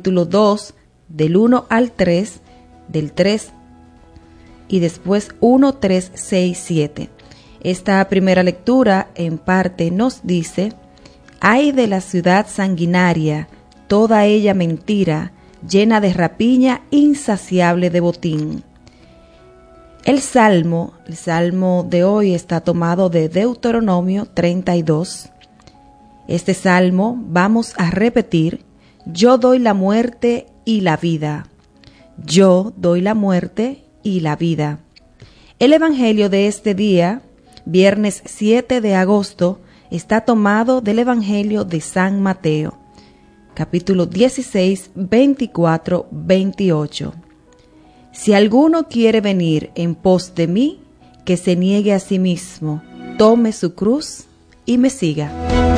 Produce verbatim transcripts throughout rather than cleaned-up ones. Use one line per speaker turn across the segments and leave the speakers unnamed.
capítulo dos, del uno al tres, del tres y después uno, tres, seis, siete. Esta primera lectura en parte nos dice: ay de la ciudad sanguinaria, toda ella mentira, llena de rapiña, insaciable de botín. El salmo, el salmo de hoy está tomado de Deuteronomio treinta y dos. Este salmo vamos a repetir: yo doy la muerte y la vida. Yo doy la muerte y la vida. El evangelio de este día, viernes siete de agosto, está tomado del evangelio de San Mateo, capítulo dieciséis, veinticuatro, veintiocho. Si alguno quiere venir en pos de mí, que se niegue a sí mismo, tome su cruz y me siga.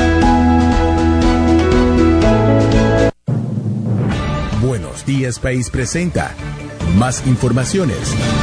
Buenos Días País presenta más informaciones.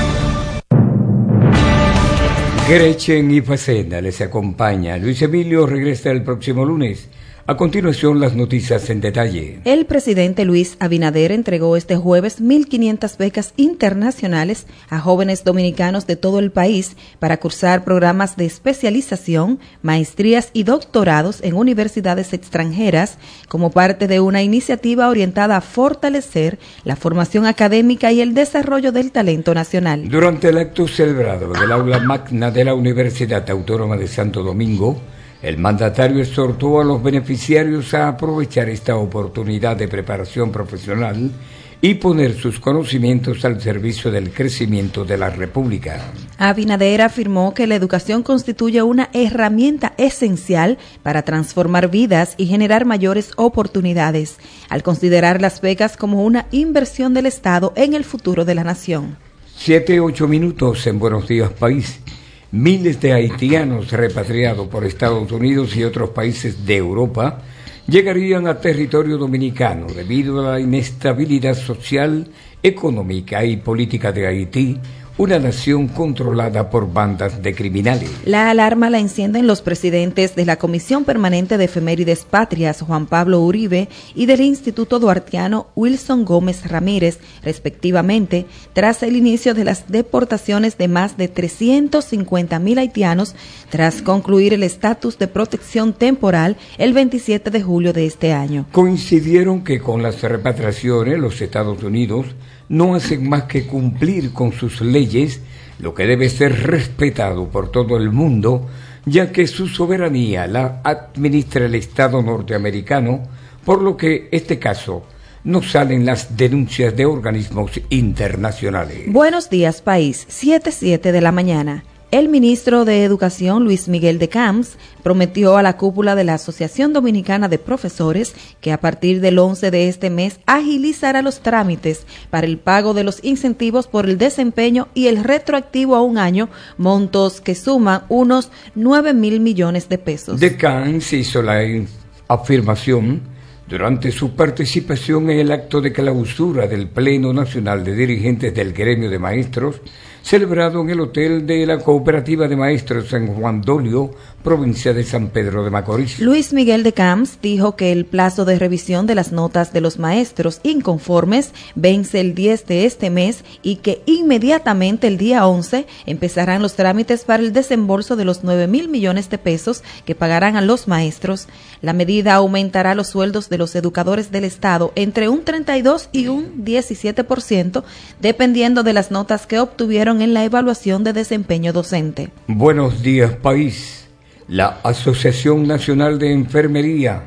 Gretchen y Facenda les acompaña. Luis Emilio regresa el próximo lunes. A continuación, las noticias en detalle.
El presidente Luis Abinader entregó este jueves mil quinientas becas internacionales a jóvenes dominicanos de todo el país para cursar programas de especialización, maestrías y doctorados en universidades extranjeras como parte de una iniciativa orientada a fortalecer la formación académica y el desarrollo del talento nacional.
Durante el acto celebrado del aula magna de la Universidad Autónoma de Santo Domingo, el mandatario exhortó a los beneficiarios a aprovechar esta oportunidad de preparación profesional y poner sus conocimientos al servicio del crecimiento de la República.
Abinader afirmó que la educación constituye una herramienta esencial para transformar vidas y generar mayores oportunidades, al considerar las becas como una inversión del Estado en el futuro de la nación.
Siete, ocho minutos en Buenos Días País. Miles de haitianos repatriados por Estados Unidos y otros países de Europa llegarían a territorio dominicano debido a la inestabilidad social, económica y política de Haití, una nación controlada por bandas de criminales.
La alarma la encienden los presidentes de la Comisión Permanente de Efemérides Patrias, Juan Pablo Uribe, y del Instituto Duartiano, Wilson Gómez Ramírez, respectivamente, tras el inicio de las deportaciones de más de trescientos cincuenta mil haitianos, tras concluir el estatus de protección temporal el veintisiete de julio de este año.
Coincidieron que con las repatriaciones los Estados Unidos no hacen más que cumplir con sus leyes, lo que debe ser respetado por todo el mundo, ya que su soberanía la administra el Estado norteamericano, por lo que este caso no salen las denuncias de organismos internacionales.
Buenos días, país, siete, siete de la mañana. El ministro de Educación, Luis Miguel de Camps, prometió a la cúpula de la Asociación Dominicana de Profesores que a partir del once de este mes agilizará los trámites para el pago de los incentivos por el desempeño y el retroactivo a un año, montos que suman unos nueve mil millones de pesos.
De Camps hizo la afirmación durante su participación en el acto de clausura del Pleno Nacional de Dirigentes del Gremio de Maestros, celebrado en el Hotel de la Cooperativa de Maestros en Juan Dolio, provincia de San Pedro de Macorís.
Luis Miguel de Camps dijo que el plazo de revisión de las notas de los maestros inconformes vence el diez de este mes y que inmediatamente el día once empezarán los trámites para el desembolso de los nueve mil millones de pesos que pagarán a los maestros. La medida aumentará los sueldos de los educadores del Estado entre un treinta y dos y un diecisiete por ciento, dependiendo de las notas que obtuvieron en la evaluación de desempeño docente.
Buenos días, país. La Asociación Nacional de Enfermería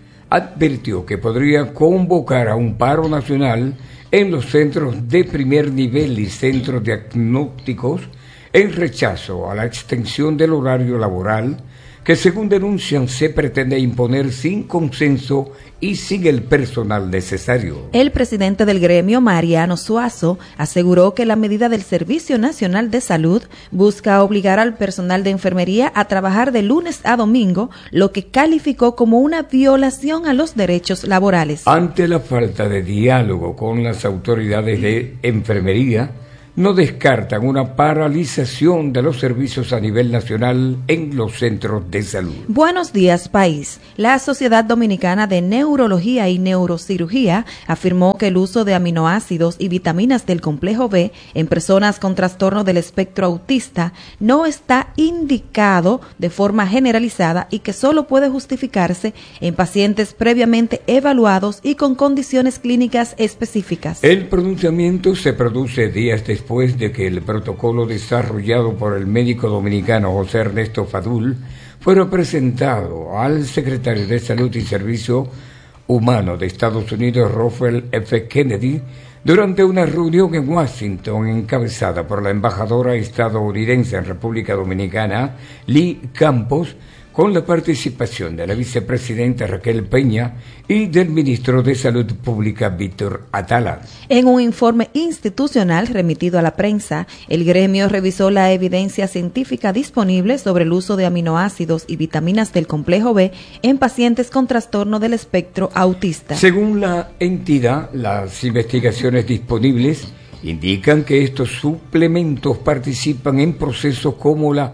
advirtió que podría convocar a un paro nacional en los centros de primer nivel y centros diagnósticos en rechazo a la extensión del horario laboral que, según denuncian, se pretende imponer sin consenso y sin el personal necesario.
El presidente del gremio, Mariano Suazo, aseguró que la medida del Servicio Nacional de Salud busca obligar al personal de enfermería a trabajar de lunes a domingo, lo que calificó como una violación a los derechos laborales.
Ante la falta de diálogo con las autoridades de enfermería, no descartan una paralización de los servicios a nivel nacional en los centros de salud.
Buenos días, país. La Sociedad Dominicana de Neurología y Neurocirugía afirmó que el uso de aminoácidos y vitaminas del complejo B en personas con trastorno del espectro autista no está indicado de forma generalizada y que solo puede justificarse en pacientes previamente evaluados y con condiciones clínicas específicas.
El pronunciamiento se produce días después después de que el protocolo desarrollado por el médico dominicano José Ernesto Fadul fuera presentado al secretario de Salud y Servicio Humano de Estados Unidos, Robert F. Kennedy, durante una reunión en Washington encabezada por la embajadora estadounidense en República Dominicana, Lee Campos, con la participación de la vicepresidenta Raquel Peña y del ministro de Salud Pública Víctor Atala.
En un informe institucional remitido a la prensa, el gremio revisó la evidencia científica disponible sobre el uso de aminoácidos y vitaminas del complejo B en pacientes con trastorno del espectro autista.
Según la entidad, las investigaciones disponibles indican que estos suplementos participan en procesos como la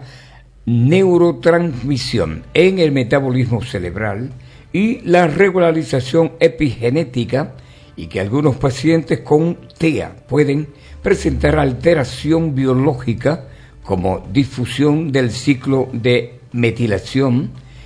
neurotransmisión en el metabolismo cerebral y la regularización epigenética, y que algunos pacientes con T E A pueden presentar alteración biológica como difusión del ciclo de metilación,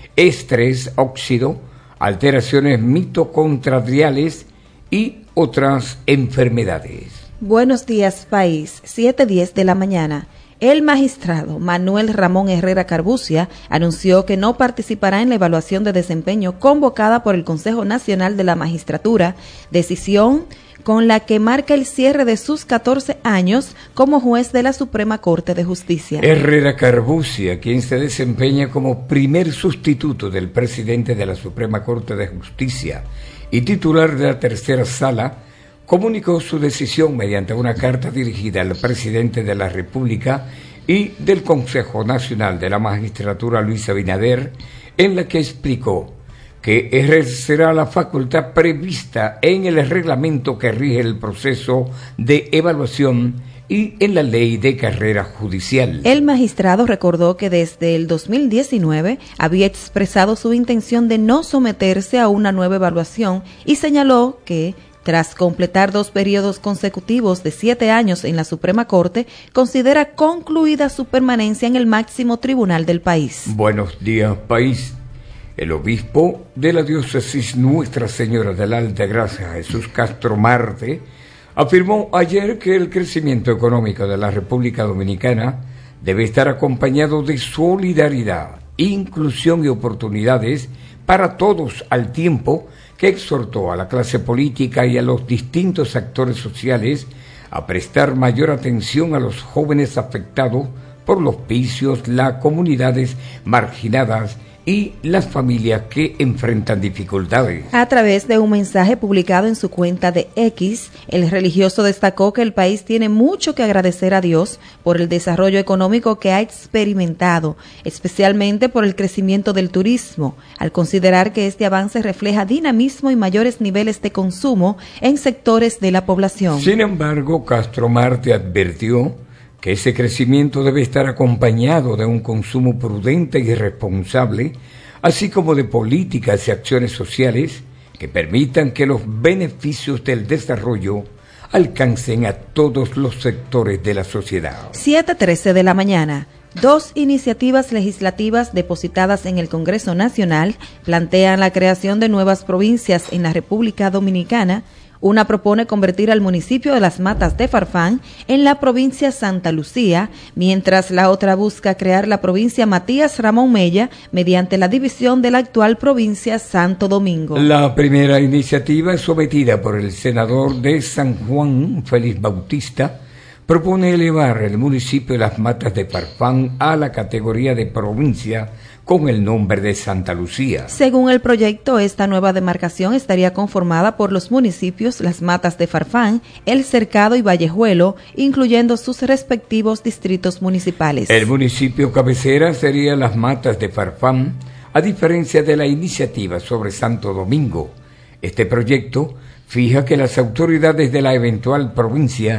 estrés óxido, alteraciones mitocondriales y otras enfermedades.
Buenos días, país. siete diez de la mañana. El magistrado Manuel Ramón Herrera Carbucia anunció que no participará en la evaluación de desempeño convocada por el Consejo Nacional de la Magistratura, decisión con la que marca el cierre de sus catorce años como juez de la Suprema Corte de Justicia.
Herrera Carbucia, quien se desempeña como primer sustituto del presidente de la Suprema Corte de Justicia y titular de la tercera sala, comunicó su decisión mediante una carta dirigida al presidente de la República y del Consejo Nacional de la Magistratura, Luis Abinader, en la que explicó que ejercerá la facultad prevista en el reglamento que rige el proceso de evaluación y en la ley de carrera judicial.
El magistrado recordó que desde el dos mil diecinueve había expresado su intención de no someterse a una nueva evaluación y señaló que tras completar dos periodos consecutivos de siete años en la Suprema Corte, considera concluida su permanencia en el máximo tribunal del país.
Buenos días, país. El obispo de la diócesis Nuestra Señora de la Altagracia, Jesús Castro Marte, afirmó ayer que el crecimiento económico de la República Dominicana debe estar acompañado de solidaridad, inclusión y oportunidades para todos al tiempo, que exhortó a la clase política y a los distintos actores sociales a prestar mayor atención a los jóvenes afectados por los vicios, las comunidades marginadas y las familias que enfrentan dificultades.
A través de un mensaje publicado en su cuenta de X, el religioso destacó que el país tiene mucho que agradecer a Dios por el desarrollo económico que ha experimentado, especialmente por el crecimiento del turismo, al considerar que este avance refleja dinamismo y mayores niveles de consumo en sectores de la población.
Sin embargo, Castro Marte advirtió que ese crecimiento debe estar acompañado de un consumo prudente y responsable, así como de políticas y acciones sociales que permitan que los beneficios del desarrollo alcancen a todos los sectores de la sociedad.
siete trece de la mañana. Dos iniciativas legislativas depositadas en el Congreso Nacional plantean la creación de nuevas provincias en la República Dominicana. Una propone convertir al municipio de Las Matas de Farfán en la provincia Santa Lucía, mientras la otra busca crear la provincia Matías Ramón Mella mediante la división de la actual provincia Santo Domingo.
La primera iniciativa, sometida por el senador de San Juan, Félix Bautista, propone elevar el municipio de Las Matas de Farfán a la categoría de provincia con el nombre de Santa Lucía.
Según el proyecto, esta nueva demarcación estaría conformada por los municipios Las Matas de Farfán, El Cercado y Vallejuelo, incluyendo sus respectivos distritos municipales.
El municipio cabecera sería Las Matas de Farfán, a diferencia de la iniciativa sobre Santo Domingo. Este proyecto fija que las autoridades de la eventual provincia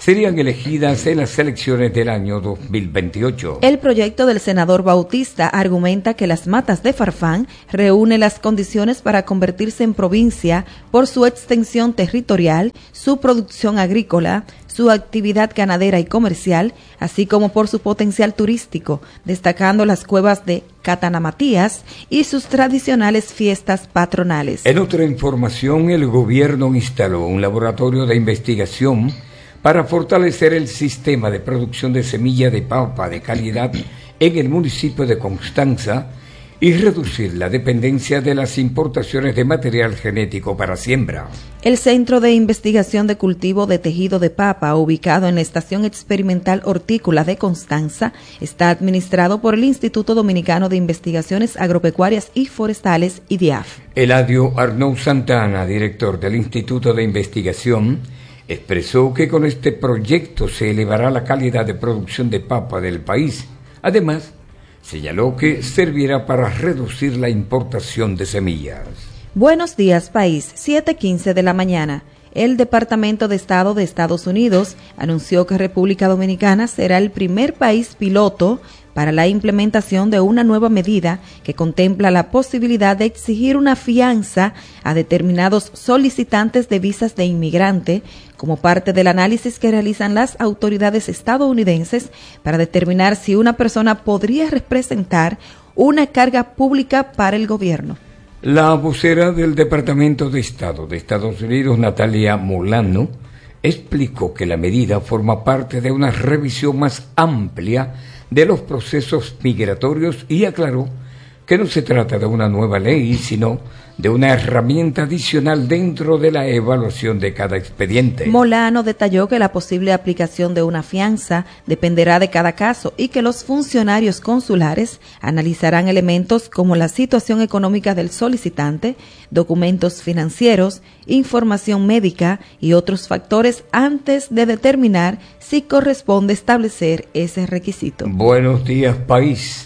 serían elegidas en las elecciones del año dos mil veintiocho.
El proyecto del senador Bautista argumenta que Las Matas de Farfán reúne las condiciones para convertirse en provincia por su extensión territorial, su producción agrícola, su actividad ganadera y comercial, así como por su potencial turístico, destacando las cuevas de Catanamatías y sus tradicionales fiestas patronales.
En otra información, el gobierno instaló un laboratorio de investigación para fortalecer el sistema de producción de semilla de papa de calidad en el municipio de Constanza y reducir la dependencia de las importaciones de material genético para siembra.
El Centro de Investigación de Cultivo de Tejido de Papa, ubicado en la Estación Experimental Hortícola de Constanza, está administrado por el Instituto Dominicano de Investigaciones Agropecuarias y Forestales, I D I A F.
Eladio Arnaud Santana, director del Instituto de Investigación, expresó que con este proyecto se elevará la calidad de producción de papa del país. Además, señaló que servirá para reducir la importación de semillas.
Buenos días, país. siete quince de la mañana. El Departamento de Estado de Estados Unidos anunció que República Dominicana será el primer país piloto para la implementación de una nueva medida que contempla la posibilidad de exigir una fianza a determinados solicitantes de visas de inmigrante como parte del análisis que realizan las autoridades estadounidenses para determinar si una persona podría representar una carga pública para el gobierno.
La vocera del Departamento de Estado de Estados Unidos, Natalia Molano, explicó que la medida forma parte de una revisión más amplia de los procesos migratorios y aclaró que no se trata de una nueva ley, sino de una herramienta adicional dentro de la evaluación de cada expediente.
Molano detalló que la posible aplicación de una fianza dependerá de cada caso y que los funcionarios consulares analizarán elementos como la situación económica del solicitante, documentos financieros, información médica y otros factores antes de determinar si corresponde establecer ese requisito.
Buenos días, país.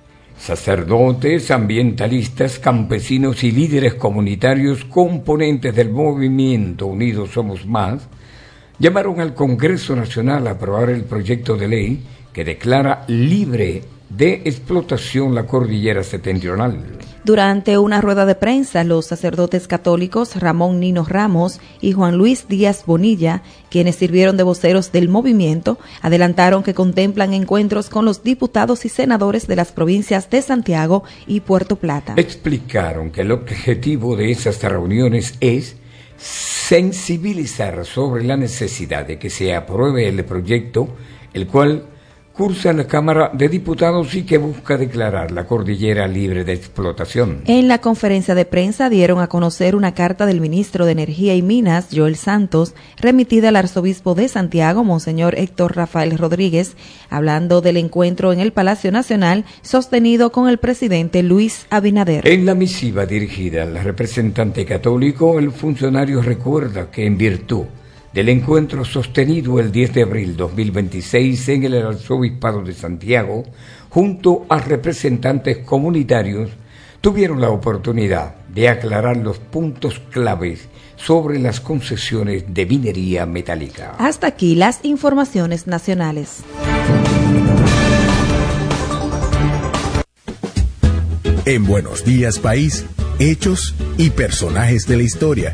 Sacerdotes, ambientalistas, campesinos y líderes comunitarios componentes del movimiento Unidos Somos Más llamaron al Congreso Nacional a aprobar el proyecto de ley que declara libre de explotación la cordillera septentrional.
Durante una rueda de prensa, los sacerdotes católicos Ramón Nino Ramos y Juan Luis Díaz Bonilla, quienes sirvieron de voceros del movimiento, adelantaron que contemplan encuentros con los diputados y senadores de las provincias de Santiago y Puerto Plata.
Explicaron que el objetivo de esas reuniones es sensibilizar sobre la necesidad de que se apruebe el proyecto, el cual cursa en la Cámara de Diputados y que busca declarar la cordillera libre de explotación.
En la conferencia de prensa dieron a conocer una carta del ministro de Energía y Minas, Joel Santos, remitida al arzobispo de Santiago, Monseñor Héctor Rafael Rodríguez, hablando del encuentro en el Palacio Nacional sostenido con el presidente Luis Abinader.
En la misiva dirigida al representante católico, el funcionario recuerda que en virtud del encuentro sostenido el diez de abril de dos mil veintiséis en el Arzobispado de Santiago, junto a representantes comunitarios, tuvieron la oportunidad de aclarar los puntos claves sobre las concesiones de minería metálica.
Hasta aquí las informaciones nacionales.
En Buenos Días País, hechos y personajes de la historia.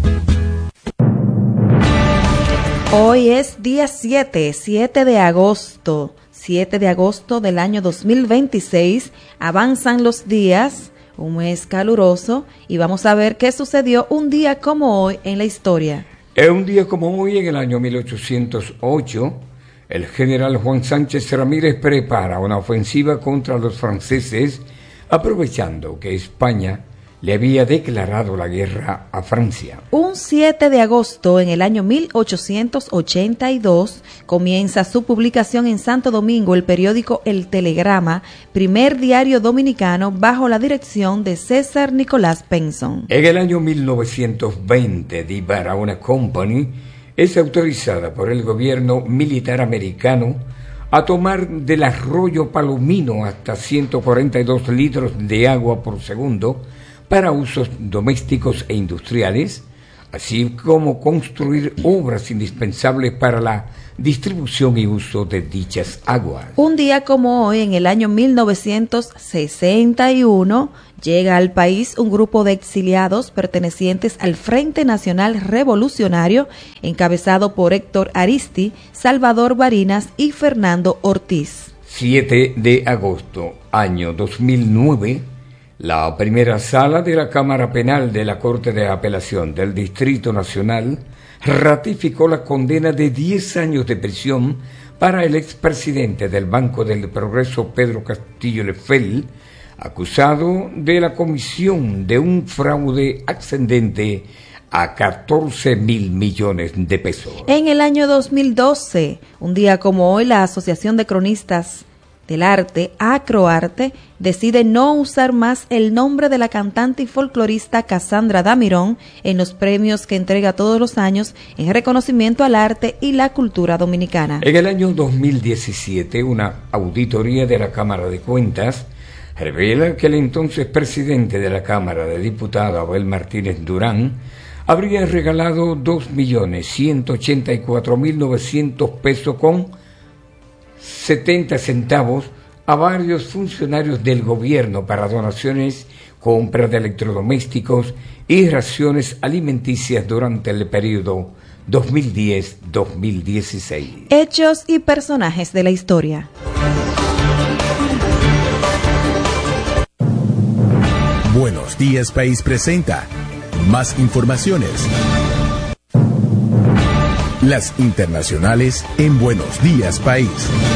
Hoy es día siete, siete de agosto, siete de agosto del año dos mil veintiséis. Avanzan los días, un mes caluroso, y vamos a ver qué sucedió un día como hoy en la historia.
En un día como hoy, en el año mil ochocientos ocho, el general Juan Sánchez Ramírez prepara una ofensiva contra los franceses, aprovechando que España le había declarado la guerra a Francia.
Un siete de agosto en el año mil ochocientos ochenta y dos comienza su publicación en Santo Domingo el periódico El Telegrama, primer diario dominicano bajo la dirección de César Nicolás Penson.
En el año mil novecientos veinte, The Barahona Company es autorizada por el gobierno militar americano a tomar del arroyo Palomino hasta ciento cuarenta y dos litros de agua por segundo para usos domésticos e industriales, así como construir obras indispensables para la distribución y uso de dichas aguas.
Un día como hoy, en el año mil novecientos sesenta y uno, llega al país un grupo de exiliados pertenecientes al Frente Nacional Revolucionario, encabezado por Héctor Aristi, Salvador Barinas y Fernando Ortiz.
siete de agosto, año dos mil nueve, la primera sala de la Cámara Penal de la Corte de Apelación del Distrito Nacional ratificó la condena de diez años de prisión para el expresidente del Banco del Progreso, Pedro Castillo Lefel, acusado de la comisión de un fraude ascendente a catorce mil millones de pesos.
En el año dos mil doce, un día como hoy, la Asociación de Cronistas del Arte, Acroarte, decide no usar más el nombre de la cantante y folclorista Cassandra Damirón en los premios que entrega todos los años en reconocimiento al arte y la cultura dominicana.
En el año dos mil diecisiete, una auditoría de la Cámara de Cuentas revela que el entonces presidente de la Cámara de Diputados, Abel Martínez Durán, habría regalado dos millones ciento ochenta y cuatro mil novecientos pesos con setenta centavos a varios funcionarios del gobierno para donaciones, compra de electrodomésticos y raciones alimenticias durante el periodo dos mil diez a dos mil dieciséis.
Hechos y personajes de la historia.
Buenos Días País presenta más informaciones. Las internacionales en Buenos Días País.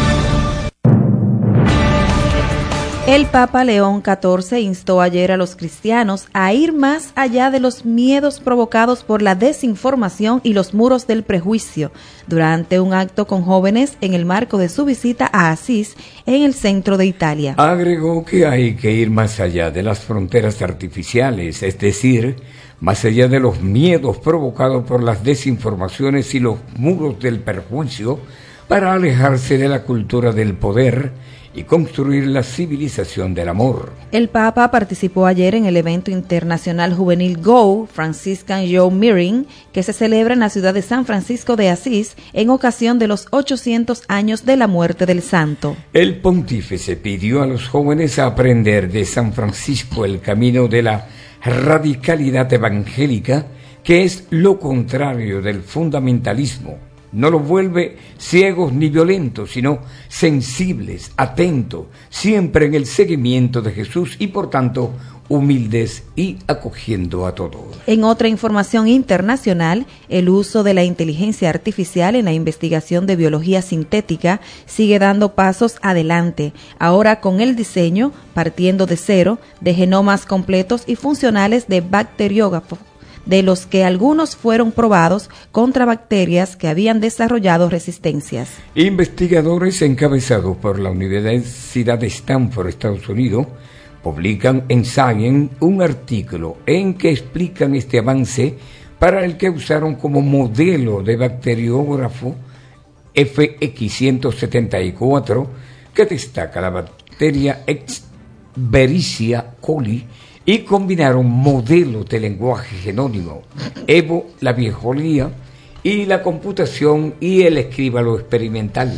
El Papa León catorce instó ayer a los cristianos a ir más allá de los miedos provocados por la desinformación y los muros del prejuicio durante un acto con jóvenes en el marco de su visita a Asís, en el centro de Italia.
Agregó que hay que ir más allá de las fronteras artificiales, es decir, más allá de los miedos provocados por las desinformaciones y los muros del perjuicio, para alejarse de la cultura del poder y construir la civilización del amor.
El Papa participó ayer en el evento internacional juvenil Go Franciscan Youth Meeting, que se celebra en la ciudad de San Francisco de Asís en ocasión de los ochocientos años de la muerte del santo.
El pontífice pidió a los jóvenes a aprender de San Francisco el camino de la radicalidad evangélica, que es lo contrario del fundamentalismo. No los vuelve ciegos ni violentos, sino sensibles, atentos, siempre en el seguimiento de Jesús y por tanto humildes y acogiendo a todos.
En otra información internacional, el uso de la inteligencia artificial en la investigación de biología sintética sigue dando pasos adelante, ahora con el diseño, partiendo de cero, de genomas completos y funcionales de bacteriógrafos, de los que algunos fueron probados contra bacterias que habían desarrollado resistencias.
Investigadores encabezados por la Universidad de Stanford, Estados Unidos, publican en Science un artículo en que explican este avance, para el que usaron como modelo de bacteriógrafo F X ciento setenta y cuatro, que destaca la bacteria Escherichia coli, y combinaron modelos de lenguaje genómico, Evo, la viejolía, y la computación y el escríbalo experimental.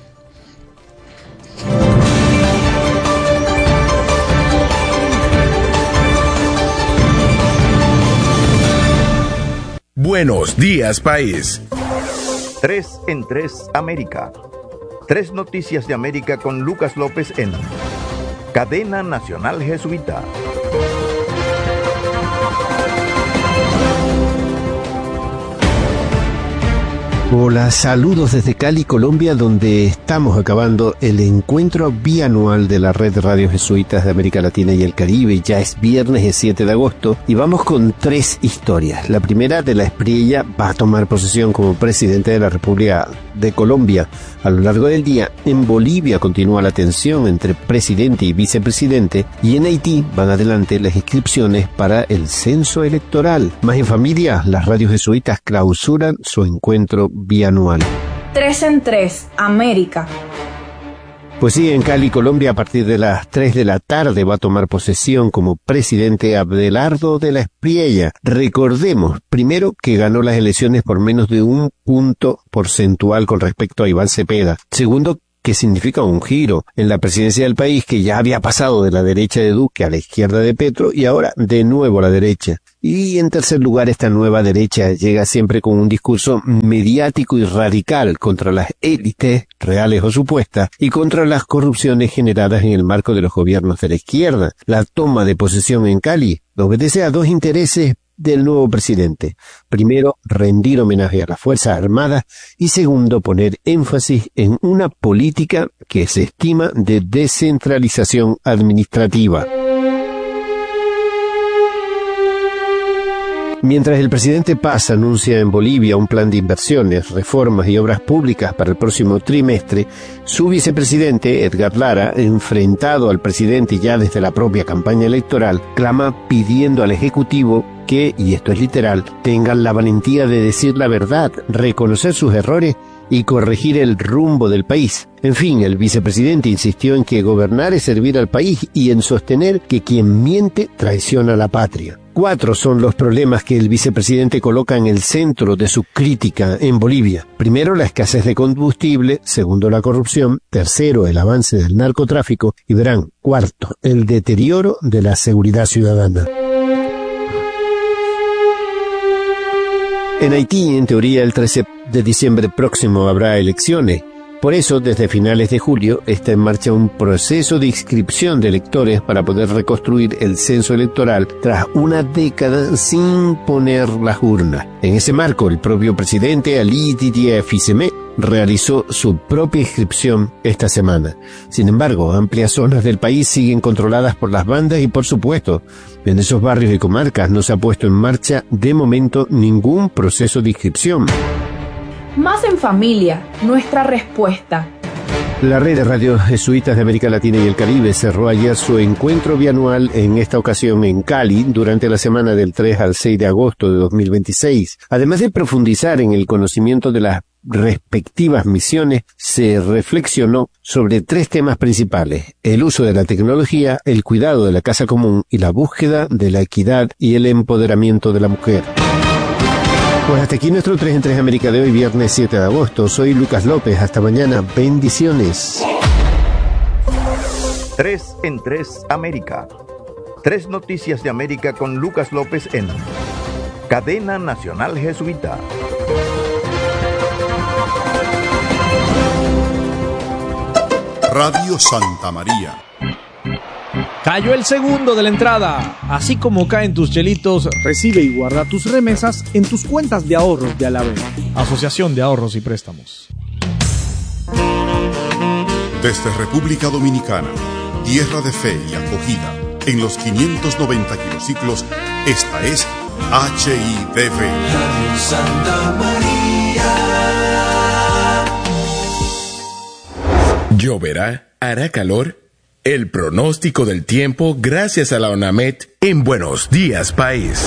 Buenos Días País.
tres en tres América. Tres noticias de América con Lucas López en Cadena Nacional Jesuita.
Hola, saludos desde Cali, Colombia, donde estamos acabando el encuentro bianual de la Red de Radios Jesuitas de América Latina y el Caribe. Ya es viernes, es siete de agosto, y vamos con tres historias. La primera, de la Espriella, va a tomar posesión como presidente de la República de Colombia. A lo largo del día, en Bolivia continúa la tensión entre presidente y vicepresidente, y en Haití van adelante las inscripciones para el censo electoral. Más en familia, las radios jesuitas clausuran su encuentro bianual.
tres en tres América.
Pues sí, en Cali, Colombia, a partir de las tres de la tarde va a tomar posesión como presidente Abelardo de la Espriella. Recordemos, primero, que ganó las elecciones por menos de un punto porcentual con respecto a Iván Cepeda. Segundo, que significa un giro en la presidencia del país, que ya había pasado de la derecha de Duque a la izquierda de Petro y ahora de nuevo a la derecha. Y en tercer lugar, esta nueva derecha llega siempre con un discurso mediático y radical contra las élites, reales o supuestas, y contra las corrupciones generadas en el marco de los gobiernos de la izquierda. La toma de posesión en Cali obedece a dos intereses del nuevo presidente. Primero, rendir homenaje a las Fuerzas Armadas y segundo, poner énfasis en una política que se estima de descentralización administrativa. Mientras el presidente Paz anuncia en Bolivia un plan de inversiones, reformas y obras públicas para el próximo trimestre, su vicepresidente, Edgar Lara, enfrentado al presidente ya desde la propia campaña electoral, clama pidiendo al Ejecutivo que, y esto es literal, tengan la valentía de decir la verdad, reconocer sus errores y corregir el rumbo del país. En fin, el vicepresidente insistió en que gobernar es servir al país y en sostener que quien miente traiciona a la patria. Cuatro son los problemas que el vicepresidente coloca en el centro de su crítica en Bolivia. Primero, la escasez de combustible. Segundo, la corrupción. Tercero, el avance del narcotráfico. Y verán, cuarto, el deterioro de la seguridad ciudadana. En Haití, en teoría, el trece de diciembre próximo habrá elecciones. Por eso, desde finales de julio, está en marcha un proceso de inscripción de electores para poder reconstruir el censo electoral tras una década sin poner las urnas. En ese marco, el propio presidente Ali Didier Fils-Aimé realizó su propia inscripción esta semana. Sin embargo, amplias zonas del país siguen controladas por las bandas y, por supuesto, en esos barrios y comarcas no se ha puesto en marcha, de momento, ningún proceso de inscripción.
Más en familia, nuestra respuesta.
La red de radios jesuitas de América Latina y el Caribe cerró ayer su encuentro bianual, en esta ocasión en Cali, durante la semana del tres al seis de agosto de dos mil veintiséis. Además de profundizar en el conocimiento de las respectivas misiones, se reflexionó sobre tres temas principales: el uso de la tecnología, el cuidado de la casa común y la búsqueda de la equidad y el empoderamiento de la mujer. Pues hasta aquí nuestro tres en tres América de hoy, viernes siete de agosto. Soy Lucas López. Hasta mañana. Bendiciones.
tres en tres América. Tres noticias de América con Lucas López en Cadena Nacional Jesuita.
Radio Santa María.
Cayó el segundo de la entrada. Así como caen tus chelitos, recibe y guarda tus remesas en tus cuentas de ahorros de Alavés, Asociación de Ahorros y Préstamos.
Desde República Dominicana, tierra de fe y acogida, en los quinientos noventa kilociclos, esta es H I D V. Radio Santa María.
¿Lloverá? ¿Hará calor? El pronóstico del tiempo gracias a la ONAMED en Buenos Días País.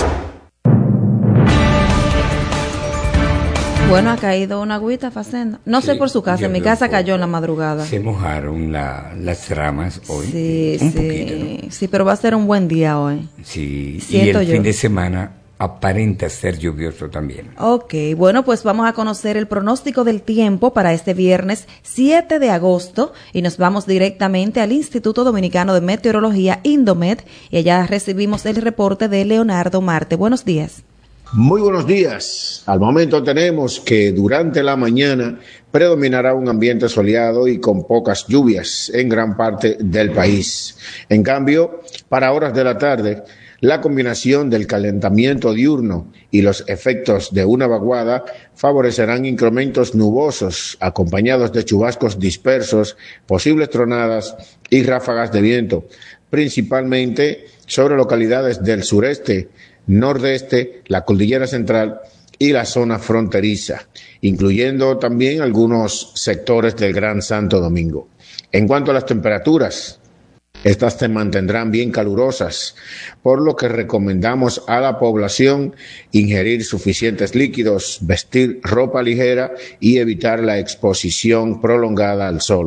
Bueno, ha caído una agüita facendo. No sí, sé por su casa, en mi casa cayó en la madrugada.
Se mojaron la, las ramas hoy.
Sí,
un
sí,
poquito, ¿no?
Sí, pero va a ser un buen día hoy.
Sí,
Siento
y el
yo.
fin de semana aparenta ser lluvioso también.
Ok, bueno, pues vamos a conocer el pronóstico del tiempo para este viernes siete de agosto y nos vamos directamente al Instituto Dominicano de Meteorología, Indomet, y allá recibimos el reporte de Leonardo Marte. Buenos días.
Muy buenos días. Al momento tenemos que durante la mañana predominará un ambiente soleado y con pocas lluvias en gran parte del país. En cambio, para horas de la tarde, la combinación del calentamiento diurno y los efectos de una vaguada favorecerán incrementos nubosos acompañados de chubascos dispersos, posibles tronadas y ráfagas de viento, principalmente sobre localidades del sureste, nordeste, la cordillera central y la zona fronteriza, incluyendo también algunos sectores del Gran Santo Domingo. En cuanto a las temperaturas, estas se mantendrán bien calurosas, por lo que recomendamos a la población ingerir suficientes líquidos, vestir ropa ligera y evitar la exposición prolongada al sol.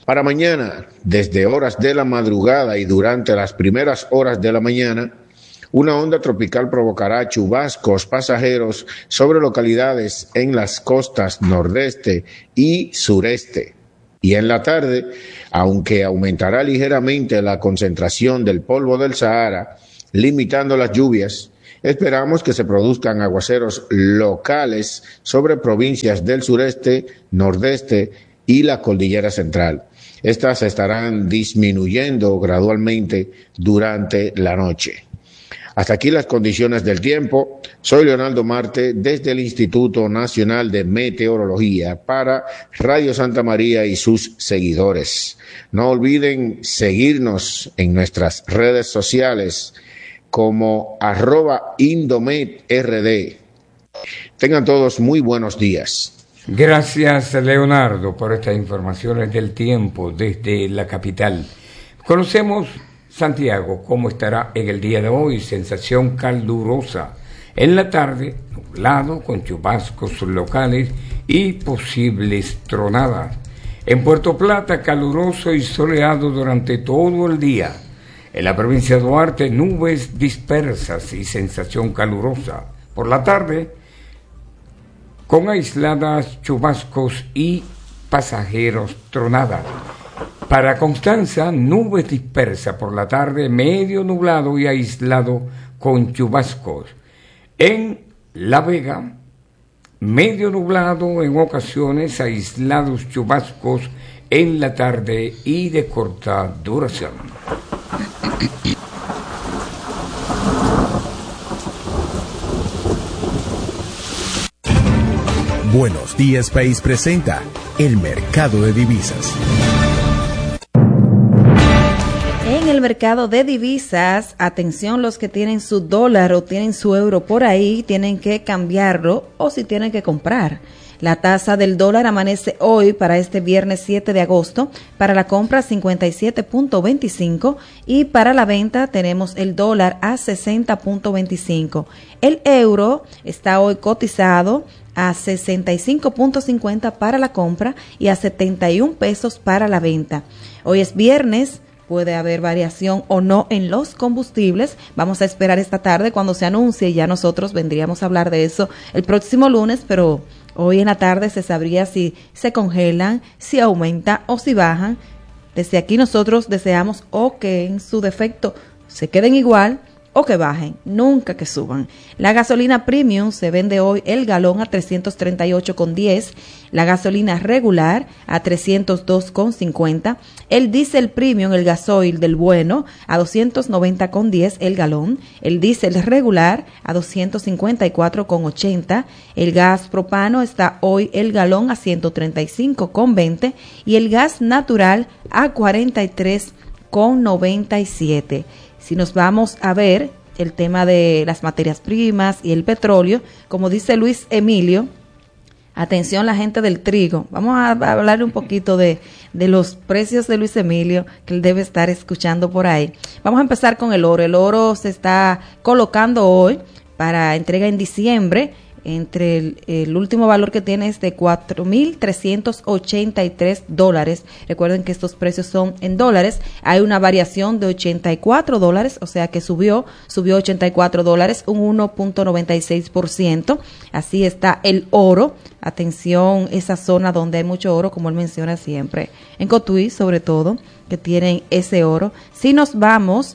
Para mañana, desde horas de la madrugada y durante las primeras horas de la mañana, una onda tropical provocará chubascos pasajeros sobre localidades en las costas nordeste y sureste. Y en la tarde, aunque aumentará ligeramente la concentración del polvo del Sahara, limitando las lluvias, esperamos que se produzcan aguaceros locales sobre provincias del sureste, nordeste y la cordillera central. Estas estarán disminuyendo gradualmente durante la noche. Hasta aquí las condiciones del tiempo. Soy Leonardo Marte desde el Instituto Nacional de Meteorología para Radio Santa María y sus seguidores. No olviden seguirnos en nuestras redes sociales como arroba indometrd. Tengan todos muy buenos días.
Gracias, Leonardo, por estas informaciones del tiempo desde la capital. Conocemos Santiago, cómo estará en el día de hoy. Sensación calurosa. En la tarde, nublado con chubascos locales y posibles tronadas. En Puerto Plata, caluroso y soleado durante todo el día. En la provincia de Duarte, nubes dispersas y sensación calurosa. Por la tarde, con aisladas chubascos y pasajeros tronadas. Para Constanza, nubes dispersas por la tarde, medio nublado y aislado con chubascos. En La Vega, medio nublado en ocasiones, aislados chubascos en la tarde y de corta duración.
Buenos Días País presenta el mercado de divisas.
En el mercado de divisas, atención los que tienen su dólar o tienen su euro por ahí, tienen que cambiarlo o si tienen que comprar. La tasa del dólar amanece hoy para este viernes siete de agosto, para la compra cincuenta y siete punto veinticinco y para la venta tenemos el dólar a sesenta punto veinticinco. El euro está hoy cotizado a sesenta y cinco punto cincuenta para la compra y a setenta y un pesos para la venta. Hoy es viernes. Puede haber variación o no en los combustibles. Vamos a esperar esta tarde cuando se anuncie y ya nosotros vendríamos a hablar de eso el próximo lunes, pero hoy en la tarde se sabría si se congelan, si aumenta o si bajan. Desde aquí nosotros deseamos o que en su defecto se queden igual o que bajen, nunca que suban. La gasolina premium se vende hoy el galón a trescientos treinta y ocho con diez, la gasolina regular a trescientos dos con cincuenta, el diésel premium, el gasoil del bueno, a doscientos noventa con diez el galón, el diésel regular a doscientos cincuenta y cuatro con ochenta, el gas propano está hoy el galón a ciento treinta y cinco con veinte y el gas natural a cuarenta y tres con noventa y siete. Si nos vamos a ver el tema de las materias primas y el petróleo, como dice Luis Emilio, atención la gente del trigo, vamos a hablar un poquito de, de los precios de Luis Emilio, que él debe estar escuchando por ahí. Vamos a empezar con el oro. El oro se está colocando hoy para entrega en diciembre. Entre el, el último valor que tiene es de cuatro mil trescientos ochenta y tres dólares. Recuerden que estos precios son en dólares. Hay una variación de ochenta y cuatro dólares, o sea que subió, subió ochenta y cuatro dólares, un uno punto noventa y seis por ciento. Así está el oro. Atención, esa zona donde hay mucho oro, como él menciona siempre. En Cotuí, sobre todo, que tienen ese oro. Si nos vamos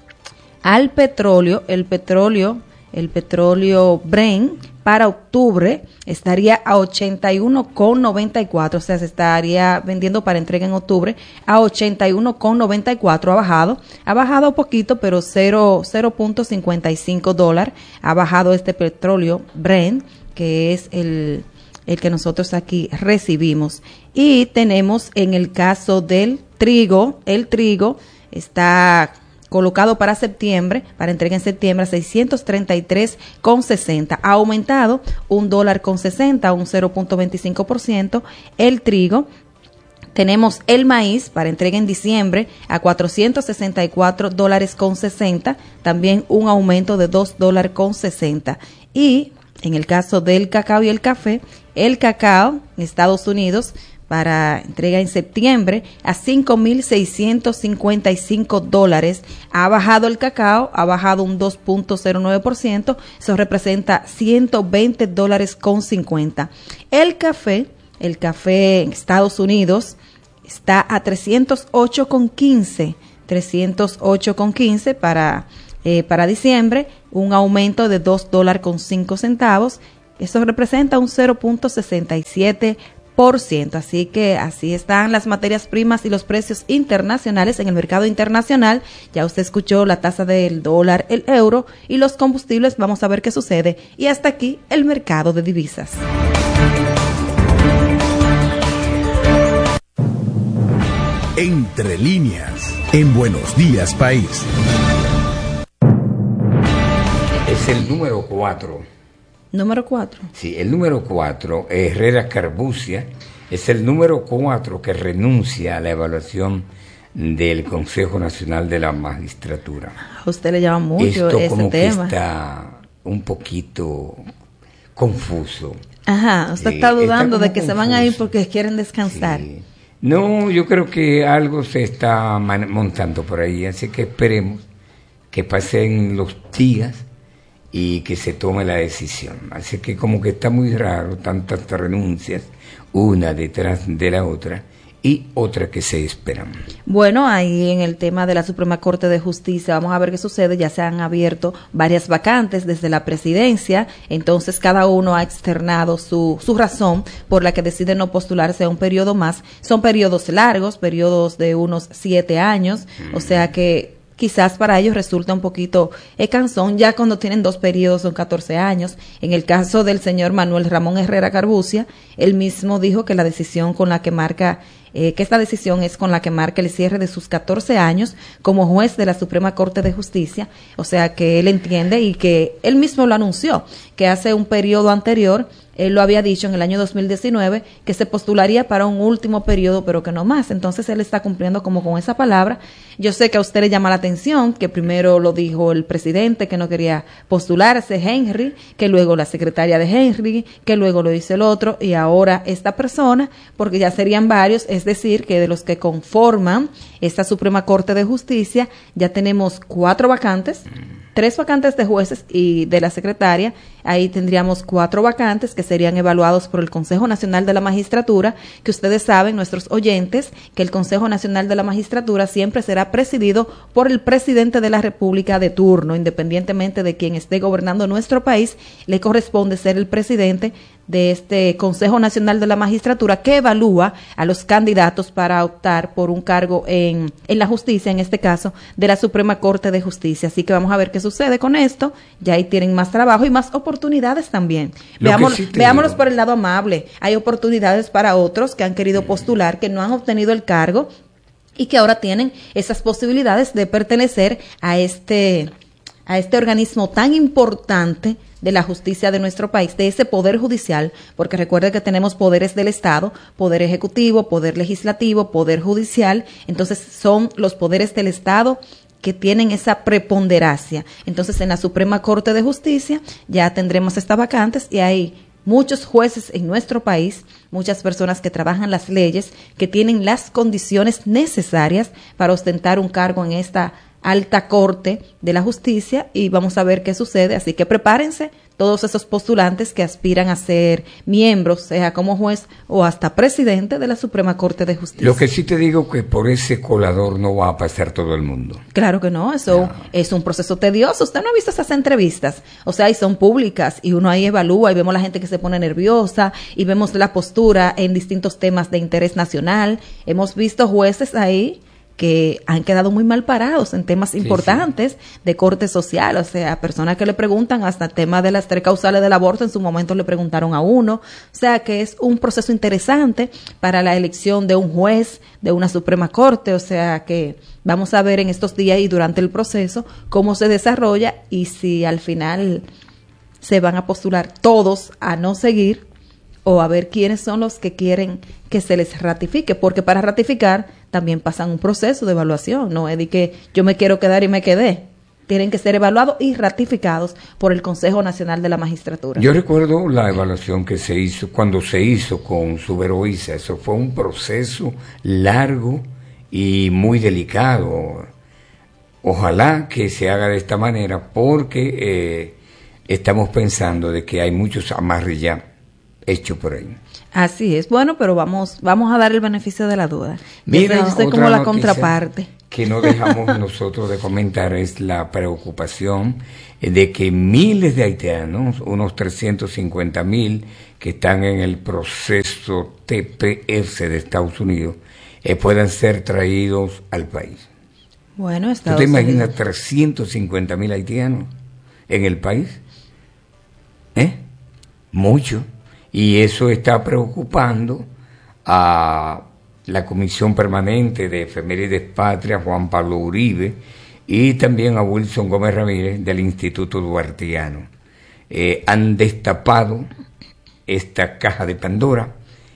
al petróleo, el petróleo, el petróleo Brent, para octubre estaría a ochenta y uno con noventa y cuatro, o sea, se estaría vendiendo para entrega en octubre a ochenta y uno con noventa y cuatro, ha bajado, ha bajado poquito, pero cero punto cincuenta y cinco dólares, ha bajado este petróleo Brent, que es el, el que nosotros aquí recibimos. Y tenemos en el caso del trigo, el trigo está colocado para septiembre, para entrega en septiembre a seiscientos treinta y tres con sesenta, ha aumentado un dólar con sesenta, un cero punto veinticinco por ciento, el trigo. Tenemos el maíz para entrega en diciembre a cuatrocientos sesenta y cuatro dólares con sesenta, también un aumento de dos dólares con sesenta. Y en el caso del cacao y el café, el cacao en Estados Unidos para entrega en septiembre a cinco mil seiscientos cincuenta y cinco dólares. Ha bajado el cacao, ha bajado un dos punto cero nueve por ciento, eso representa ciento veinte dólares con cincuenta. El café, el café en Estados Unidos está a trescientos ocho con quince, trescientos ocho con quince para, eh, para diciembre, un aumento de dos dólares con cinco centavos, eso representa un cero punto sesenta y siete por ciento. Así que así están las materias primas y los precios internacionales en el mercado internacional. Ya usted escuchó la tasa del dólar, el euro y los combustibles. Vamos a ver qué sucede. Y hasta aquí el mercado de divisas.
Entre líneas, en Buenos Días País.
Es el número cuatro.
Número cuatro.
Sí, el número cuatro, Herrera Carbucia, es el número cuatro que renuncia a la evaluación del Consejo Nacional de la Magistratura.
A usted le llama mucho
Esto
ese
como
tema.
Que está un poquito confuso.
Ajá, usted
Sí,
está dudando
está
de que
confuso.
se van a ir porque quieren descansar.
Sí. No, yo creo que algo se está man- montando por ahí, así que esperemos que pasen los días y que se tome la decisión. Así que como que está muy raro, tantas renuncias, una detrás de la otra, y otra que se esperan.
Bueno, ahí en el tema de la Suprema Corte de Justicia, vamos a ver qué sucede. Ya se han abierto varias vacantes desde la presidencia, entonces cada uno ha externado su, su razón por la que decide no postularse a un periodo más. Son periodos largos, periodos de unos siete años, mm. o sea que quizás para ellos resulta un poquito eh, cansón, ya cuando tienen dos periodos son catorce años. En el caso del señor Manuel Ramón Herrera Carbucia, él mismo dijo que la decisión con la que marca, eh, que esta decisión es con la que marca el cierre de sus catorce años como juez de la Suprema Corte de Justicia, o sea que él entiende y que él mismo lo anunció, que hace un periodo anterior él lo había dicho en el año dos mil diecinueve que se postularía para un último periodo, pero que no más. Entonces él está cumpliendo como con esa palabra. Yo sé que a usted le llama la atención que primero lo dijo el presidente que no quería postularse, Henry, que luego la secretaria de Henry, que luego lo dice el otro y ahora esta persona, porque ya serían varios, es decir, que de los que conforman esta Suprema Corte de Justicia ya tenemos cuatro vacantes, tres vacantes de jueces y de la secretaria. Ahí tendríamos cuatro vacantes que serían evaluados por el Consejo Nacional de la Magistratura, que ustedes saben, nuestros oyentes, que el Consejo Nacional de la Magistratura siempre será presidido por el presidente de la República de turno, independientemente de quien esté gobernando nuestro país, le corresponde ser el presidente de este Consejo Nacional de la Magistratura que evalúa a los candidatos para optar por un cargo en, en la justicia, en este caso, de la Suprema Corte de Justicia. Así que vamos a ver qué sucede con esto. Ya ahí tienen más trabajo y más oportunidades también. Veamos,
sí
veámonos
digo.
por el lado amable. Hay oportunidades para otros que han querido postular, que no han obtenido el cargo y que ahora tienen esas posibilidades de pertenecer a este, a este organismo tan importante de la justicia de nuestro país, de ese poder judicial, porque recuerde que tenemos poderes del Estado, poder ejecutivo, poder legislativo, poder judicial, entonces son los poderes del Estado que tienen esa preponderancia. Entonces en la Suprema Corte de Justicia ya tendremos estas vacantes y hay muchos jueces en nuestro país, muchas personas que trabajan las leyes, que tienen las condiciones necesarias para ostentar un cargo en esta alta corte de la justicia y vamos a ver qué sucede. Así que prepárense todos esos postulantes que aspiran a ser miembros, sea como juez o hasta presidente de la Suprema Corte de Justicia.
Lo que sí te digo que por ese colador no va a pasar todo el mundo.
Claro que no, eso no. Es un proceso tedioso. Usted no ha visto esas entrevistas, o sea, y son públicas y uno ahí evalúa y vemos la gente que se pone nerviosa y vemos la postura en distintos temas de interés nacional. Hemos visto jueces ahí que han quedado muy mal parados en temas importantes sí, sí. de corte social, o sea, personas que le preguntan hasta el tema de las tres causales del aborto, en su momento le preguntaron a uno, o sea, que es un proceso interesante para la elección de un juez de una Suprema Corte, o sea, que vamos a ver en estos días y durante el proceso cómo se desarrolla y si al final se van a postular todos a no seguir o a ver quiénes son los que quieren que se les ratifique, porque para ratificar también pasan un proceso de evaluación, no es de que yo me quiero quedar y me quedé. tienen que ser evaluados y ratificados por el Consejo Nacional de la Magistratura.
Yo recuerdo la evaluación que se hizo, cuando se hizo con Suberoiza, eso fue un proceso largo y muy delicado. Ojalá que se haga de esta manera, porque eh, estamos pensando de que hay muchos amarres ya hechos por ahí.
Así es, bueno, pero vamos vamos a dar el beneficio de la duda.
Mira,
yo soy como la contraparte.
Que no dejamos nosotros de comentar es la preocupación de que miles de haitianos, unos trescientos cincuenta mil que están en el proceso T P S de Estados Unidos, eh, puedan ser traídos al país.
Bueno, Estados
¿Usted imagina
Unidos.
trescientos cincuenta mil haitianos en el país? ¿Eh? Mucho. Y eso está preocupando a la Comisión Permanente de Efemérides Patria, Juan Pablo Uribe, y también a Wilson Gómez Ramírez del Instituto Duartiano. Eh, han destapado esta caja de Pandora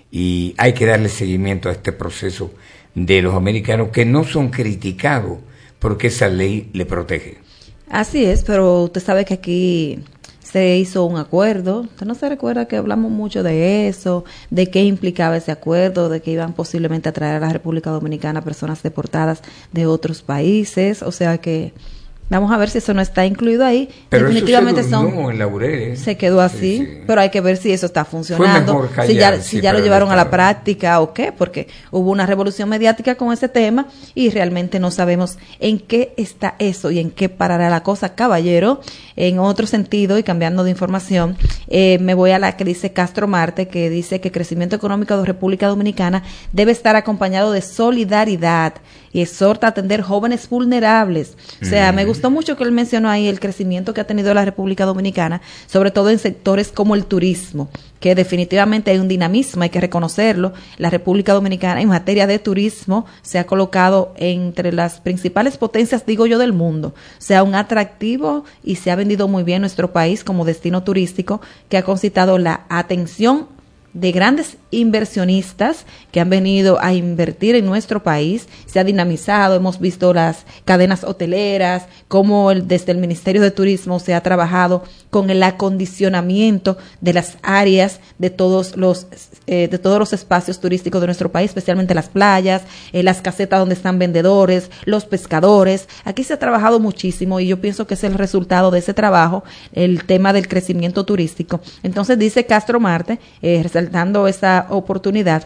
y hay que darle seguimiento a este proceso de los americanos que no son criticados porque esa ley le protege.
Así es, pero usted sabe que aquí se hizo un acuerdo. ¿Usted no se recuerda que hablamos mucho de eso, de qué implicaba ese acuerdo, de que iban posiblemente a traer a la República Dominicana personas deportadas de otros países? O sea que vamos a ver si eso no está incluido ahí.
Pero
definitivamente
eso se
son
en Laureles.
se quedó así, sí, sí. Pero hay que ver si eso está funcionando,
Fue mejor callar,
si ya,
sí,
si ya lo
pero
llevaron a la
estaba.
práctica o qué, porque hubo una revolución mediática con ese tema y realmente no sabemos en qué está eso y en qué parará la cosa, caballero. En otro sentido, y cambiando de información, eh, me voy a la que dice Castro Marte, que dice que el crecimiento económico de República Dominicana debe estar acompañado de solidaridad y exhorta a atender jóvenes vulnerables. O sea, mm. me gustó mucho que él mencionó ahí el crecimiento que ha tenido la República Dominicana, sobre todo en sectores como el turismo, que definitivamente hay un dinamismo, hay que reconocerlo. La República Dominicana en materia de turismo se ha colocado entre las principales potencias, digo yo, del mundo. O sea, un atractivo y se ha vendido muy bien nuestro país como destino turístico que ha concitado la atención de grandes inversionistas que han venido a invertir en nuestro país. Se ha dinamizado, hemos visto las cadenas hoteleras, cómo el, desde el Ministerio de Turismo se ha trabajado con el acondicionamiento de las áreas de todos los eh, de todos los espacios turísticos de nuestro país, especialmente las playas, eh, las casetas donde están vendedores, los pescadores. Aquí se ha trabajado muchísimo y yo pienso que es el resultado de ese trabajo, el tema del crecimiento turístico. Entonces dice Castro Marte, eh, resaltando esa oportunidad,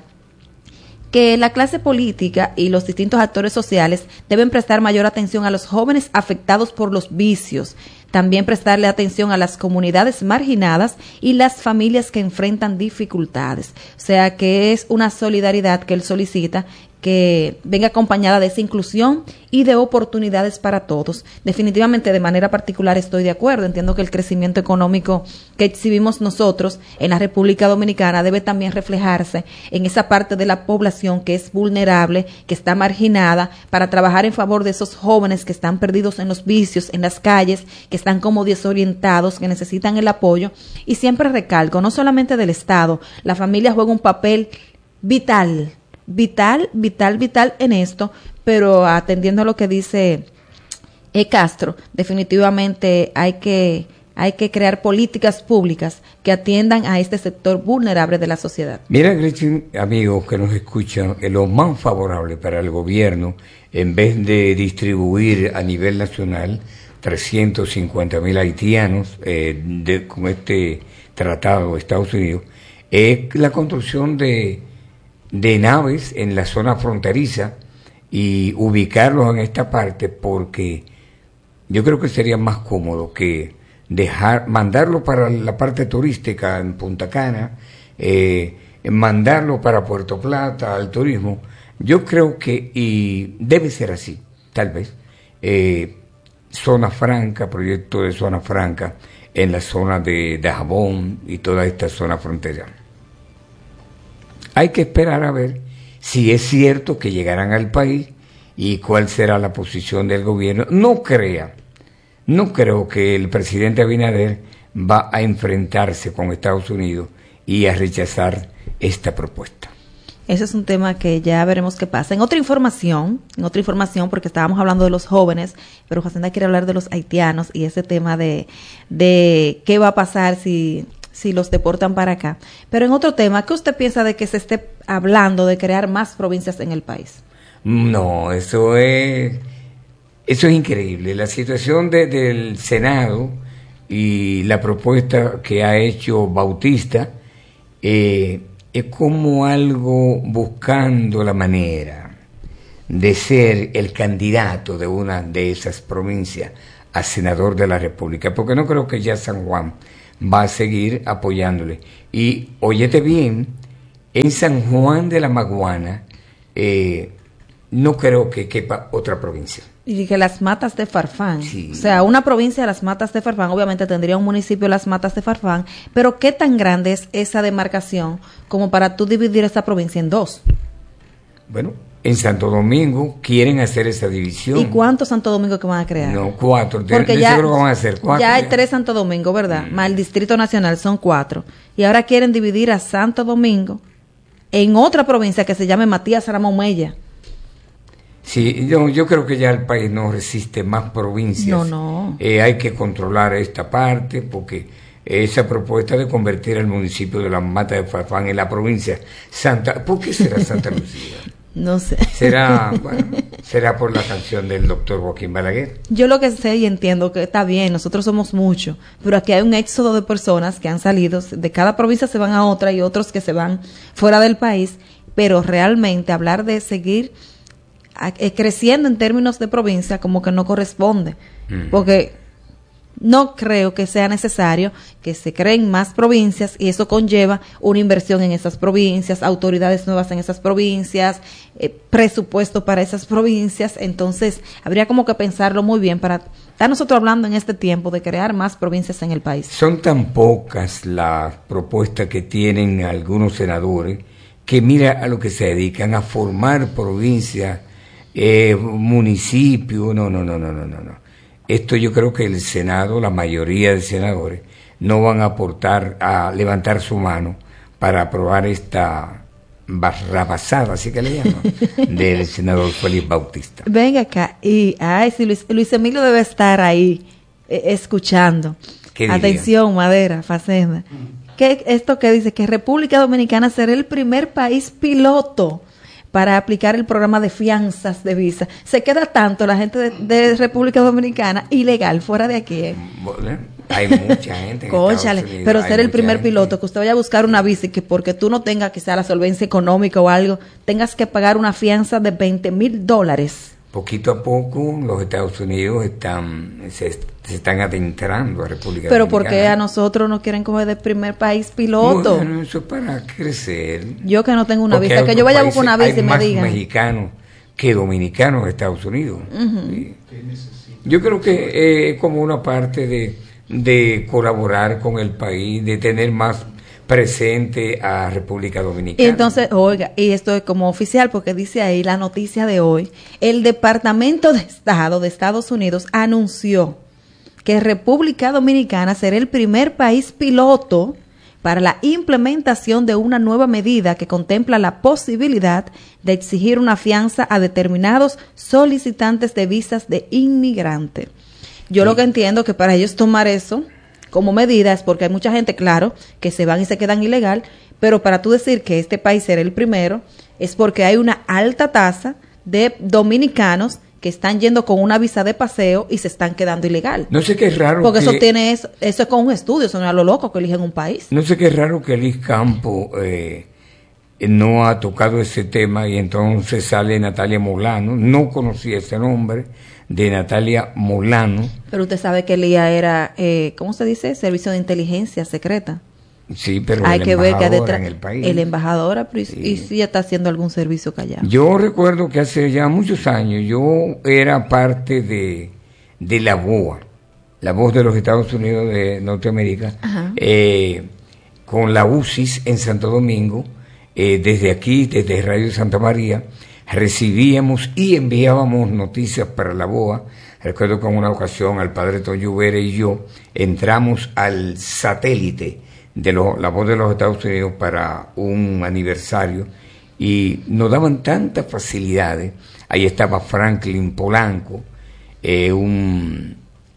que la clase política y los distintos actores sociales deben prestar mayor atención a los jóvenes afectados por los vicios, también prestarle atención a las comunidades marginadas y las familias que enfrentan dificultades. O sea que es una solidaridad que él solicita que venga acompañada de esa inclusión y de oportunidades para todos. Definitivamente, de manera particular, estoy de acuerdo. Entiendo que el crecimiento económico que exhibimos nosotros en la República Dominicana debe también reflejarse en esa parte de la población que es vulnerable, que está marginada, para trabajar en favor de esos jóvenes que están perdidos en los vicios, en las calles, que están como desorientados, que necesitan el apoyo. Y siempre recalco, no solamente del Estado, la familia juega un papel vital, vital, vital, vital en esto, pero atendiendo a lo que dice E. Castro, definitivamente hay que, hay que crear políticas públicas que atiendan a este sector vulnerable de la sociedad.
Mira, Gretchen, amigos que nos escuchan, es lo más favorable para el gobierno, en vez de distribuir a nivel nacional trescientos cincuenta mil haitianos eh, de, con este tratado de Estados Unidos, es la construcción de de naves en la zona fronteriza y ubicarlos en esta parte, porque yo creo que sería más cómodo que dejar mandarlo para la parte turística en Punta Cana, eh, mandarlo para Puerto Plata al turismo. Yo creo que, y debe ser así, tal vez, eh, zona franca, proyecto de zona franca en la zona de Dajabón y toda esta zona fronteriza. Hay que esperar a ver si es cierto que llegarán al país y cuál será la posición del gobierno. No crea, no creo que el presidente Abinader va a enfrentarse con Estados Unidos y a rechazar esta propuesta.
Ese es un tema que ya veremos qué pasa. En otra información, en otra información, porque estábamos hablando de los jóvenes, pero Jacinda quiere hablar de los haitianos y ese tema de, de qué va a pasar si, si los deportan para acá. Pero en otro tema, ¿qué usted piensa de que se esté hablando de crear más provincias en el país?
No, eso es, eso es increíble. La situación de, del Senado y la propuesta que ha hecho Bautista, eh, es como algo buscando la manera de ser el candidato de una de esas provincias a senador de la República, porque no creo que ya San Juan va a seguir apoyándole. Y óyete bien, en San Juan de la Maguana eh, no creo que quepa otra provincia.
Y que las Matas de Farfán,
sí.
O sea, una provincia de las Matas de Farfán, obviamente tendría un municipio de las Matas de Farfán, pero ¿qué tan grande es esa demarcación como para tú dividir esta provincia en dos?
Bueno, en Santo Domingo quieren hacer esa división.
¿Y cuántos Santo Domingo que van a crear?
No, cuatro.
Porque ya,
seguro que van a hacer cuatro.
Ya hay tres Santo Domingo, ¿verdad? Mm. Más el Distrito Nacional son cuatro. Y ahora quieren dividir a Santo Domingo en otra provincia que se llame Matías Ramón Mella.
Sí, yo, yo creo que ya el país no resiste más provincias.
No, no.
Eh, hay que controlar esta parte porque esa propuesta de convertir el municipio de la Mata de Farfán en la provincia Santa... ¿Por qué será Santa Lucía?
No sé.
Será, bueno, será por la canción del doctor Joaquín Balaguer.
Yo lo que sé y entiendo que está bien, nosotros somos muchos, pero aquí hay un éxodo de personas que han salido, de cada provincia se van a otra y otros que se van fuera del país, pero realmente hablar de seguir creciendo en términos de provincia como que no corresponde, mm. porque no creo que sea necesario que se creen más provincias y eso conlleva una inversión en esas provincias, autoridades nuevas en esas provincias, eh, presupuesto para esas provincias. Entonces habría como que pensarlo muy bien para estar nosotros hablando en este tiempo de crear más provincias en el país.
Son tan pocas las propuestas que tienen algunos senadores que mira a lo que se dedican, a formar provincias, eh, municipios. No, no, no, no, no, no, no. Esto yo creo que el Senado, la mayoría de senadores, no van a aportar, a levantar su mano para aprobar esta barrabasada, así que le llaman, del senador Félix Bautista.
Venga acá, y ay, si Luis, Luis Emilio debe estar ahí eh, escuchando. Atención, Madera, Facenda. ¿Qué, esto que dice? Que República Dominicana será el primer país piloto para aplicar el programa de fianzas de visa. Se queda tanto la gente de, de República Dominicana ilegal fuera de aquí. ¿eh?
Bueno, hay mucha gente en
Cónchale,
Estados Unidos,
pero ser el primer
gente.
piloto, que usted vaya a buscar una visa y que porque tú no tengas quizá la solvencia económica o algo, tengas que pagar una fianza de veinte mil dólares.
Poquito a poco los Estados Unidos están se, se están adentrando a República
Pero
Dominicana.
¿por qué a nosotros nos quieren coger de primer país piloto?
Bueno, eso es para crecer.
Yo que no tengo una visa, que yo vaya a buscar una visa y me digan.
Hay más mexicanos que dominicanos en Estados Unidos. Uh-huh. ¿Sí? Yo creo que es eh, como una parte de, de colaborar con el país, de tener más presente a República Dominicana.
Y entonces, oiga, y esto es como oficial porque dice ahí la noticia de hoy, el Departamento de Estado de Estados Unidos anunció que República Dominicana será el primer país piloto para la implementación de una nueva medida que contempla la posibilidad de exigir una fianza a determinados solicitantes de visas de inmigrante. Yo sí. Lo que entiendo que para ellos tomar eso como medidas, porque hay mucha gente, claro, que se van y se quedan ilegal, pero para tú decir que este país será el primero, es porque hay una alta tasa de dominicanos que están yendo con una visa de paseo y se están quedando ilegal.
No sé qué es raro
porque
que...
eso tiene eso, eso es con un estudio, eso no es a lo loco que eligen un país.
No sé qué es raro que Liz Campo eh, no ha tocado ese tema y entonces sale Natalia Molano, no conocía ese nombre, de Natalia Molano.
Pero usted sabe que Lía era, eh, ¿cómo se dice? Servicio de inteligencia secreta.
Sí, pero
hay
el
que ver que
detrás en el país.
El embajador, y,
sí.
y sí está haciendo algún servicio callado.
Yo recuerdo que hace ya muchos años yo era parte de, de la V O A, la voz de los Estados Unidos de Norteamérica, eh, con la U C I S en Santo Domingo, eh, desde aquí, desde Radio Santa María, recibíamos y enviábamos noticias para la B O A. Recuerdo que en una ocasión al padre Toño Vera y yo entramos al satélite de lo, la voz de los Estados Unidos para un aniversario y nos daban tantas facilidades. Ahí estaba Franklin Polanco, eh, un,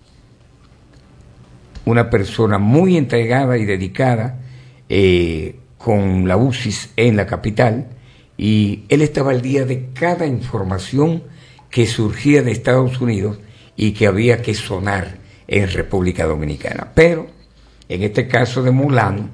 una persona muy entregada y dedicada eh, con la U C I S en la capital, y él estaba al día de cada información que surgía de Estados Unidos y que había que sonar en República Dominicana. Pero en este caso de Mulan,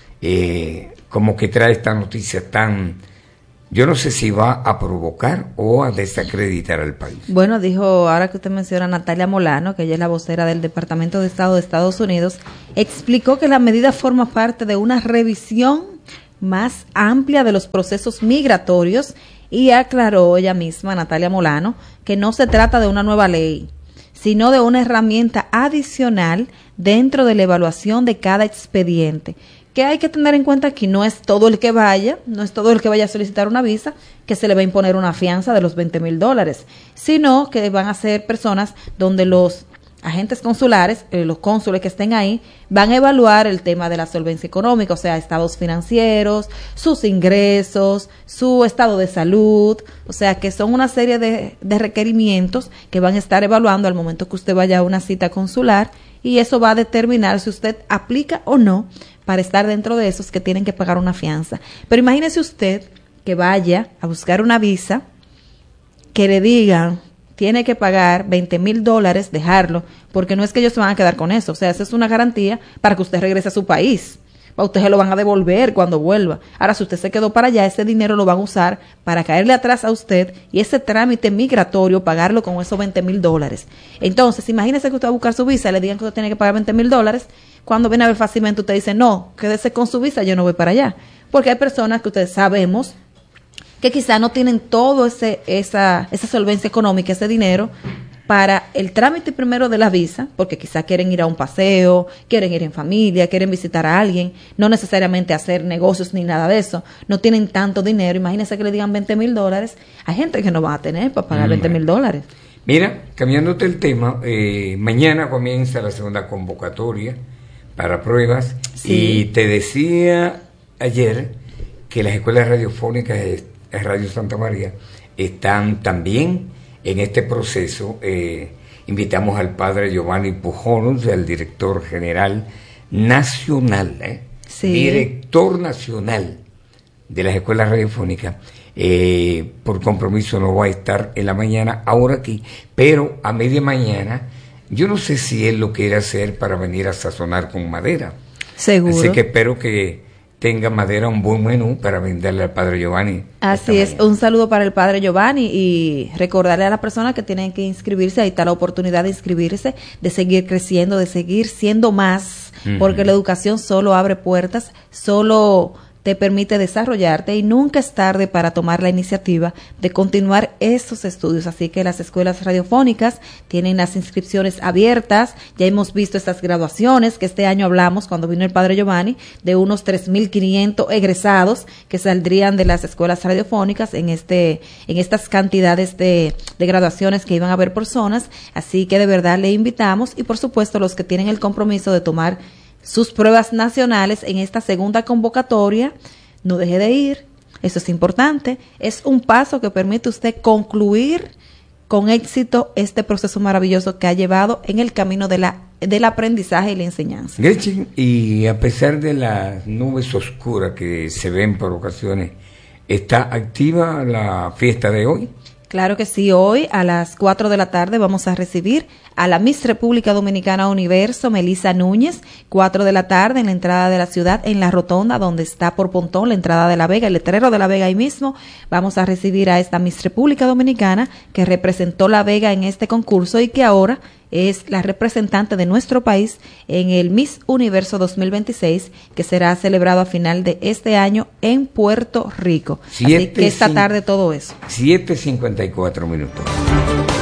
eh, como que trae esta noticia tan, yo no sé si va a provocar o a desacreditar al país.
Bueno, dijo, ahora que usted menciona a Natalia Molano, que ella es la vocera del Departamento de Estado de Estados Unidos, explicó que la medida forma parte de una revisión más amplia de los procesos migratorios, y aclaró ella misma, Natalia Molano, que no se trata de una nueva ley, sino de una herramienta adicional dentro de la evaluación de cada expediente. Que hay que tener en cuenta que no es todo el que vaya, no es todo el que vaya a solicitar una visa que se le va a imponer una fianza de los veinte mil dólares, sino que van a ser personas donde los agentes consulares, eh, los cónsules que estén ahí, van a evaluar el tema de la solvencia económica, o sea, estados financieros, sus ingresos, su estado de salud, o sea, que son una serie de, de requerimientos que van a estar evaluando al momento que usted vaya a una cita consular, y eso va a determinar si usted aplica o no para estar dentro de esos que tienen que pagar una fianza. Pero imagínese usted que vaya a buscar una visa, que le digan, tiene que pagar veinte mil dólares, dejarlo, porque no es que ellos se van a quedar con eso, o sea, esa es una garantía para que usted regrese a su país, a usted se lo van a devolver cuando vuelva. Ahora, si usted se quedó para allá, ese dinero lo van a usar para caerle atrás a usted, y ese trámite migratorio, pagarlo con esos veinte mil dólares. Entonces, imagínese que usted va a buscar su visa y le digan que usted tiene que pagar veinte mil dólares, cuando viene a ver fácilmente usted dice, no, quédese con su visa, yo no voy para allá, porque hay personas que ustedes sabemos que quizá no tienen todo ese esa esa solvencia económica, ese dinero para el trámite primero de la visa, porque quizá quieren ir a un paseo, quieren ir en familia, quieren visitar a alguien, no necesariamente hacer negocios ni nada de eso, no tienen tanto dinero. Imagínense que le digan veinte mil dólares, hay gente que no va a tener para pagar veinte mil dólares.
Mira, cambiándote el tema, eh, mañana comienza la segunda convocatoria para pruebas, sí. Y te decía ayer que las escuelas radiofónicas de Radio Santa María están también en este proceso. Eh, invitamos al padre Giovanni Pujols, el director general nacional, eh, sí. director nacional de las escuelas radiofónicas. Eh, por compromiso no va a estar en la mañana ahora aquí, pero a media mañana yo no sé si él lo quiere hacer para venir a sazonar con madera.
Seguro.
Así que espero que tenga madera, un buen menú para venderle al padre Giovanni.
Así es, un saludo para el padre Giovanni, y recordarle a las personas que tienen que inscribirse, ahí está la oportunidad de inscribirse, de seguir creciendo, de seguir siendo más, uh-huh. porque la educación solo abre puertas, solo te permite desarrollarte, y nunca es tarde para tomar la iniciativa de continuar estos estudios. Así que las escuelas radiofónicas tienen las inscripciones abiertas. Ya hemos visto estas graduaciones que este año hablamos cuando vino el padre Giovanni, de unos tres mil quinientos egresados que saldrían de las escuelas radiofónicas en este en estas cantidades de, de graduaciones que iban a haber por zonas. Así que de verdad le invitamos, y por supuesto los que tienen el compromiso de tomar sus pruebas nacionales en esta segunda convocatoria, no deje de ir, eso es importante, es un paso que permite usted concluir con éxito este proceso maravilloso que ha llevado en el camino de la del aprendizaje y la enseñanza.
Gretchen, y a pesar de las nubes oscuras que se ven por ocasiones, ¿está activa la fiesta de hoy?
Claro que sí, hoy a las cuatro de la tarde vamos a recibir a la Miss República Dominicana Universo, Melissa Núñez, cuatro de la tarde en la entrada de la ciudad, en la rotonda donde está por Pontón, la entrada de La Vega, el letrero de La Vega ahí mismo. Vamos a recibir a esta Miss República Dominicana que representó La Vega en este concurso y que ahora es la representante de nuestro país en el Miss Universo dos mil veintiséis, que será celebrado a final de este año en Puerto Rico. Así que esta tarde todo eso.
siete cincuenta y cuatro minutos.